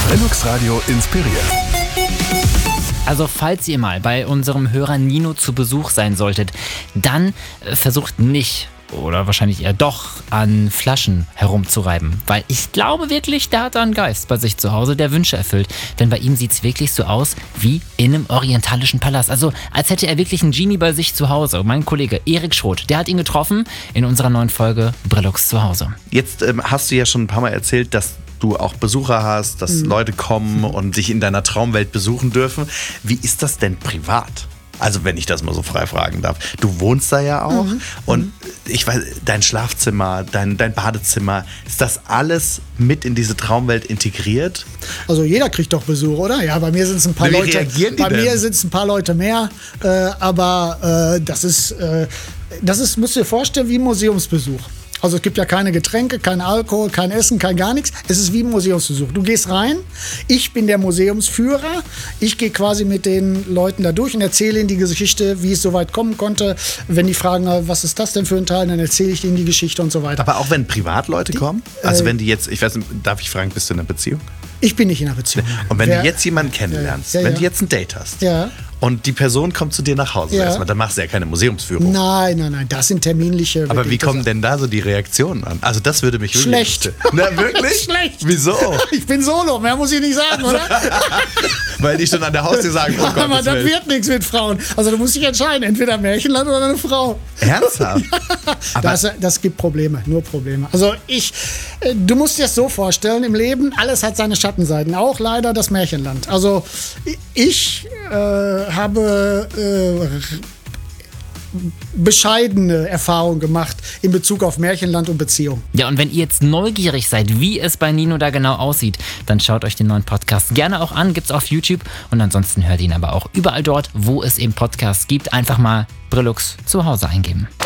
Brillux Radio inspiriert. Also falls ihr mal bei unserem Hörer Nino zu Besuch sein solltet, dann versucht nicht, oder wahrscheinlich eher doch, an Flaschen herumzureiben. Weil ich glaube wirklich, der hat da einen Geist bei sich zu Hause, der Wünsche erfüllt. Denn bei ihm sieht es wirklich so aus wie in einem orientalischen Palast. Also als hätte er wirklich einen Genie bei sich zu Hause. Mein Kollege Erik Schroth, der hat ihn getroffen in unserer neuen Folge Brillux zu Hause. Jetzt hast du ja schon ein paar Mal erzählt, dass du auch Besucher hast, dass Leute kommen und dich in deiner Traumwelt besuchen dürfen. Wie ist das denn privat? Also wenn ich das mal so frei fragen darf. Du wohnst da ja auch und ich weiß, dein Schlafzimmer, dein Badezimmer, ist das alles mit in diese Traumwelt integriert? Also jeder kriegt doch Besuch, oder? Ja, bei mir sind es ein paar Leute. Bei mir sind es ein paar Leute mehr, aber das ist, musst du dir vorstellen, wie ein Museumsbesuch. Also es gibt ja keine Getränke, kein Alkohol, kein Essen, kein gar nichts. Es ist wie ein Museumsbesuch. Du gehst rein, ich bin der Museumsführer. Ich gehe quasi mit den Leuten da durch und erzähle ihnen die Geschichte, wie es so weit kommen konnte. Wenn die fragen, was ist das denn für ein Teil, dann erzähle ich ihnen die Geschichte und so weiter. Aber auch wenn Privatleute kommen? Also wenn die jetzt, ich weiß nicht, darf ich fragen, bist du in einer Beziehung? Ich bin nicht in einer Beziehung. Und wenn du jetzt jemanden kennenlernst, wenn du jetzt ein Date hast und die Person kommt zu dir nach Hause erstmal, dann machst du ja keine Museumsführung. Nein, das sind terminliche. Aber wie kommen denn da so die Reaktionen an? Also das würde mich schlecht. Na wirklich? Schlecht. Wieso? Ich bin solo, mehr muss ich nicht sagen, oder? Weil die schon an der Haustür sagen, oh Gott, aber das wird nichts mit Frauen. Also du musst dich entscheiden, entweder Märchenland oder eine Frau. Ernsthaft? Das gibt Probleme, nur Probleme. Also du musst dir das so vorstellen, im Leben, alles hat seine Schattenseiten, auch leider das Märchenland. Also ich habe bescheidene Erfahrungen gemacht in Bezug auf Märchenland und Beziehung. Ja, und wenn ihr jetzt neugierig seid, wie es bei Nino da genau aussieht, dann schaut euch den neuen Podcast gerne auch an, gibt's auf YouTube und ansonsten hört ihn aber auch überall dort, wo es eben Podcasts gibt. Einfach mal Brillux zu Hause eingeben.